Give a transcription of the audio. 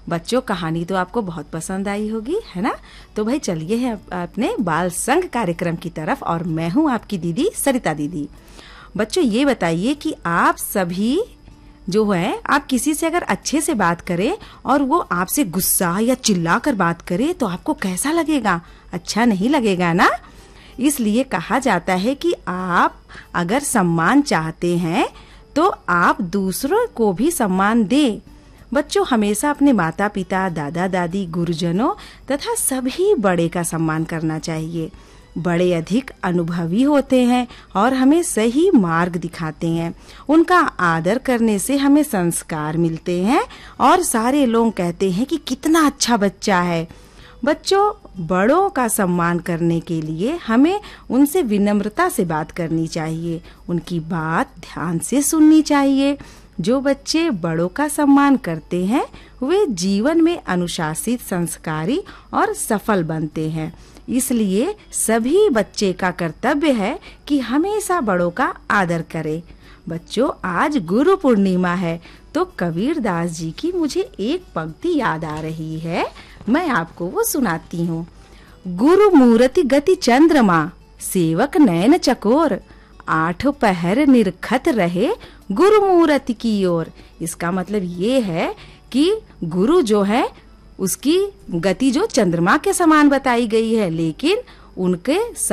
बच्चों, कहानी तो आपको बहुत पसंद आई होगी, है ना? तो भाई चलिए हैं अपने बाल संग कार्यक्रम की तरफ, और मैं हूँ आपकी दीदी सरिता दीदी। बच्चों, ये बताइए कि आप सभी जो है, आप किसी से अगर अच्छे से बात करें और वो आपसे गुस्सा या चिल्ला कर बात करे तो आपको कैसा लगेगा? अच्छा नहीं लगेगा ना? इसलिए कहा जाता है कि आप अगर सम्मान चाहते हैं तो आप दूसरों को भी सम्मान दें। बच्चों, हमेशा अपने माता पिता, दादा दादी, गुरुजनों तथा सभी बड़े का सम्मान करना चाहिए। बड़े अधिक अनुभवी होते हैं और हमें सही मार्ग दिखाते हैं। उनका आदर करने से हमें संस्कार मिलते हैं और सारे लोग कहते हैं कि कितना अच्छा बच्चा है। बच्चों, बड़ों का सम्मान करने के लिए हमें उनसे विनम्रता से बात करनी चाहिए, उनकी बात ध्यान से सुननी चाहिए। जो बच्चे बड़ों का सम्मान करते हैं वे जीवन में अनुशासित, संस्कारी और सफल बनते हैं। इसलिए सभी बच्चे का कर्तव्य है कि हमेशा बड़ों का आदर करें। बच्चों, आज गुरु पूर्णिमा है तो कबीरदास जी की मुझे एक पंक्ति याद आ रही है, मैं आपको वो सुनाती हूँ। गुरु मूर्ति गति चंद्रमा, सेवक नयन चकोर, 8 पहर निरखत रहे गुरु मूर्ति की ओर। इसका मतलब ये है कि गुरु जो है उसकी गति जो चंद्रमा के समान बताई गई है, लेकिन उनके